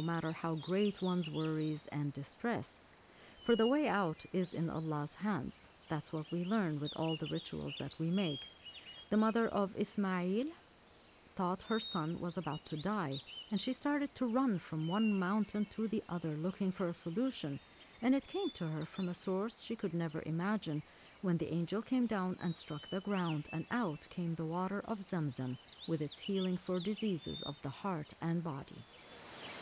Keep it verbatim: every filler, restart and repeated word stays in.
matter how great one's worries and distress. For the way out is in Allah's hands. That's what we learn with all the rituals that we make. The mother of Ismail thought her son was about to die, and she started to run from one mountain to the other looking for a solution, and it came to her from a source she could never imagine when the angel came down and struck the ground, and out came the water of Zamzam with its healing for diseases of the heart and body.